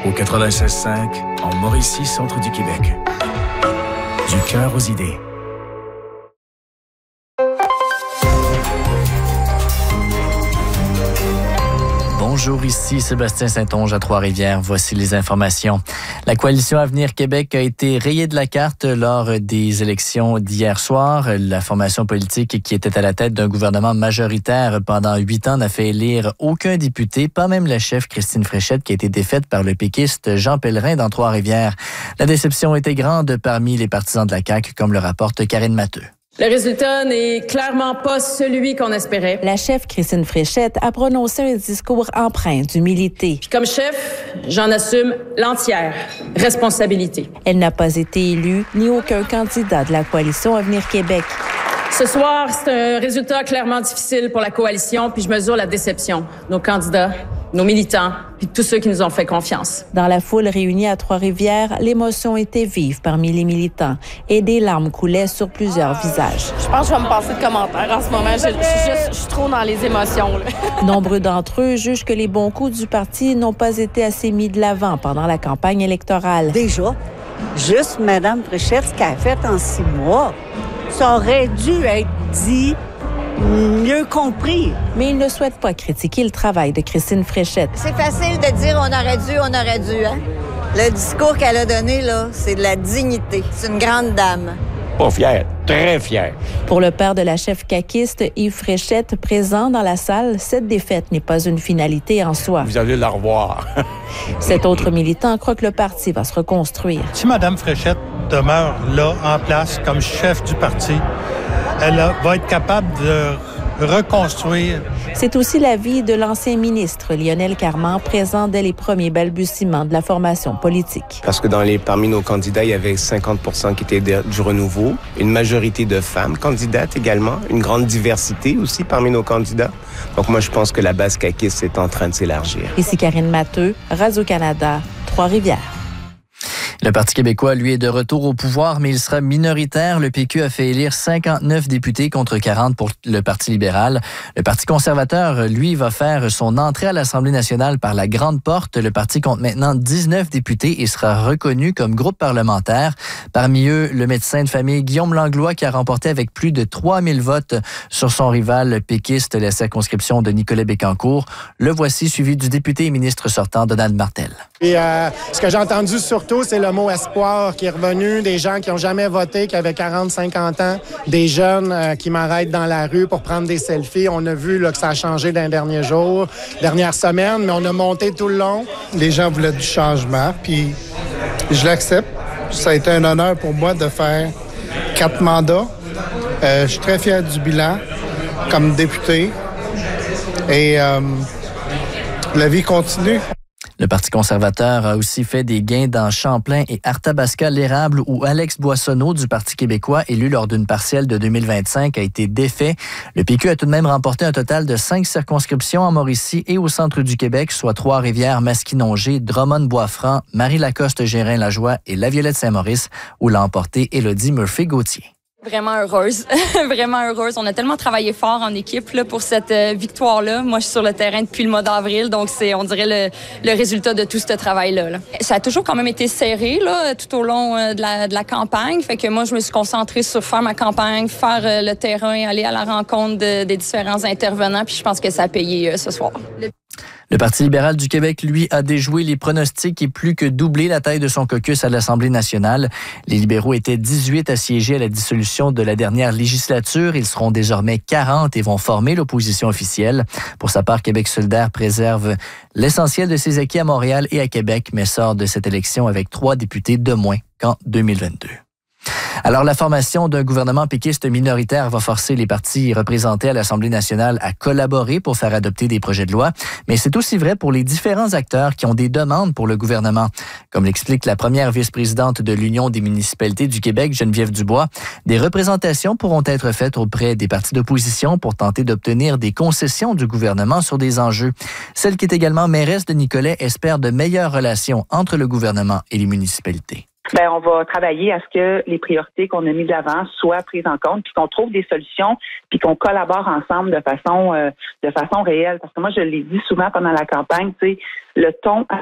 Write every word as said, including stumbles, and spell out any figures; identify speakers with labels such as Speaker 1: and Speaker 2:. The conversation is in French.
Speaker 1: au quatre-vingt-seize cinq, en Mauricie, centre du Québec. Du cœur aux idées.
Speaker 2: Bonjour, ici Sébastien Saint-Onge à Trois-Rivières. Voici les informations. La coalition Avenir Québec a été rayée de la carte lors des élections d'hier soir. La formation politique qui était à la tête d'un gouvernement majoritaire pendant huit ans n'a fait élire aucun député, pas même la chef Christine Fréchette qui a été défaite par le péquiste Jean Pellerin dans Trois-Rivières. La déception était grande parmi les partisans de la C A Q, comme le rapporte Karine Matteux.
Speaker 3: Le résultat n'est clairement pas celui qu'on espérait.
Speaker 4: La chef Christine Fréchette a prononcé un discours empreint d'humilité.
Speaker 3: Puis comme chef, j'en assume l'entière responsabilité.
Speaker 4: Elle n'a pas été élue, ni aucun candidat de la coalition Avenir Québec.
Speaker 3: Ce soir, c'est un résultat clairement difficile pour la coalition, puis je mesure la déception. Nos candidats, nos militants, puis tous ceux qui nous ont fait confiance.
Speaker 4: Dans la foule réunie à Trois-Rivières, l'émotion était vive parmi les militants et des larmes coulaient sur plusieurs visages.
Speaker 5: Je pense que je vais me passer de commentaires en ce moment. Je, je, je, je suis trop dans les émotions. Là.
Speaker 4: Nombreux d'entre eux jugent que les bons coups du parti n'ont pas été assez mis de l'avant pendant la campagne électorale.
Speaker 6: Déjà, juste Mme Fréchette, ce qu'elle a fait en six mois, ça aurait dû être dit, mieux compris.
Speaker 4: Mais il ne souhaite pas critiquer le travail de Christine Fréchette.
Speaker 7: C'est facile de dire on aurait dû, on aurait dû. Hein? Le discours qu'elle a donné, là, c'est de la dignité. C'est une grande dame.
Speaker 8: Pas fière, très fière.
Speaker 4: Pour le père de la chef caquiste, Yves Fréchette, présent dans la salle, cette défaite n'est pas une finalité en soi.
Speaker 8: Vous allez la revoir.
Speaker 4: Cet autre militant croit que le parti va se reconstruire.
Speaker 9: Si Mme Fréchette demeure là, en place, comme chef du parti, elle va être capable de reconstruire.
Speaker 4: C'est aussi l'avis de l'ancien ministre Lionel Carman, présent dès les premiers balbutiements de la formation politique.
Speaker 10: Parce que dans les, parmi nos candidats, il y avait cinquante pour cent qui étaient de, du renouveau, une majorité de femmes candidates également, une grande diversité aussi parmi nos candidats. Donc moi, je pense que la base caquiste est en train de s'élargir.
Speaker 4: Ici Karine Matteux, Radio-Canada, Trois-Rivières.
Speaker 2: Le Parti québécois, lui, est de retour au pouvoir, mais il sera minoritaire. Le P Q a fait élire cinquante-neuf députés contre quarante pour le Parti libéral. Le Parti conservateur, lui, va faire son entrée à l'Assemblée nationale par la grande porte. Le parti compte maintenant dix-neuf députés et sera reconnu comme groupe parlementaire. Parmi eux, le médecin de famille Guillaume Langlois qui a remporté avec plus de trois mille votes sur son rival péquiste, la circonscription de Nicolet Bécancour. Le voici, suivi du député et ministre sortant Donald Martel.
Speaker 11: Et euh, ce que j'ai entendu surtout, c'est le mot espoir qui est revenu, des gens qui n'ont jamais voté, qui avaient quarante, cinquante ans, des jeunes euh, qui m'arrêtent dans la rue pour prendre des selfies. On a vu là, que ça a changé dans les derniers jours, dernières semaines, mais on a monté tout le long.
Speaker 12: Les gens voulaient du changement, puis je l'accepte. Ça a été un honneur pour moi de faire quatre mandats. Euh, je suis très fier du bilan comme député. Et euh, la vie continue.
Speaker 2: Le Parti conservateur a aussi fait des gains dans Champlain et Arthabasca-l'Érable où Alex Boissonneau du Parti québécois, élu lors d'une partielle de deux mille vingt-cinq, a été défait. Le P Q a tout de même remporté un total de cinq circonscriptions en Mauricie et au centre du Québec, soit Trois-Rivières, Masquinongé, Drummond-Boisfranc, Marie-Lacoste-Gérin-Lajoie et La Violette-Saint-Maurice, où l'a emporté Élodie Murphy-Gauthier.
Speaker 5: Vraiment heureuse, vraiment heureuse. On a tellement travaillé fort en équipe là, pour cette euh, victoire-là. Moi, je suis sur le terrain depuis le mois d'avril, donc c'est, on dirait, le, le résultat de tout ce travail-là. Là. Ça a toujours quand même été serré là, tout au long euh, de, la, de la campagne. Fait que moi, je me suis concentrée sur faire ma campagne, faire euh, le terrain, aller à la rencontre de, des différents intervenants, puis je pense que ça a payé euh, ce soir. Le...
Speaker 2: Le Parti libéral du Québec, lui, a déjoué les pronostics et plus que doublé la taille de son caucus à l'Assemblée nationale. Les libéraux étaient dix-huit à siéger à la dissolution de la dernière législature. Ils seront désormais quarante et vont former l'opposition officielle. Pour sa part, Québec solidaire préserve l'essentiel de ses acquis à Montréal et à Québec, mais sort de cette élection avec trois députés de moins qu'en deux mille vingt-deux. Alors, la formation d'un gouvernement péquiste minoritaire va forcer les partis représentés à l'Assemblée nationale à collaborer pour faire adopter des projets de loi. Mais c'est aussi vrai pour les différents acteurs qui ont des demandes pour le gouvernement. Comme l'explique la première vice-présidente de l'Union des municipalités du Québec, Geneviève Dubois, des représentations pourront être faites auprès des partis d'opposition pour tenter d'obtenir des concessions du gouvernement sur des enjeux. Celle qui est également mairesse de Nicolet espère de meilleures relations entre le gouvernement et les municipalités.
Speaker 13: Ben, on va travailler à ce que les priorités qu'on a mises de l'avant soient prises en compte, puis qu'on trouve des solutions, puis qu'on collabore ensemble de façon euh, de façon réelle. Parce que moi, je l'ai dit souvent pendant la campagne, tu sais, le ton